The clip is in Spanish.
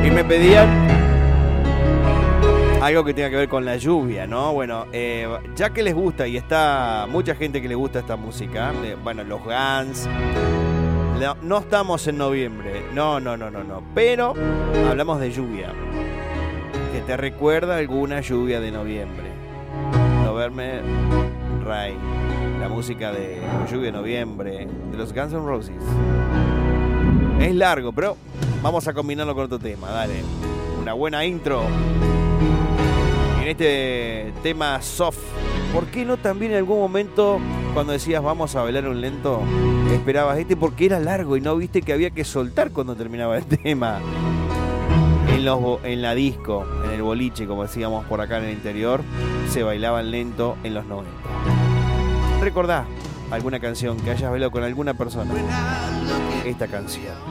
Y me pedían algo que tenga que ver con la lluvia, ¿no? Bueno, ya que les gusta y está mucha gente que le gusta esta música, bueno, los Guns, no estamos en noviembre, no, pero hablamos de lluvia, que te recuerda alguna lluvia de noviembre. November Rain, la música de lluvia de noviembre, de los Guns N' Roses. Es largo, pero vamos a combinarlo con otro tema, dale. Una buena intro. En este tema soft, ¿por qué no también en algún momento cuando decías vamos a bailar un lento, esperabas porque era largo y no viste que había que soltar cuando terminaba el tema? En la disco, en el boliche, como decíamos por acá en el interior, se bailaban lento en los 90. ¿Recordás alguna canción que hayas bailado con alguna persona? Esta canción.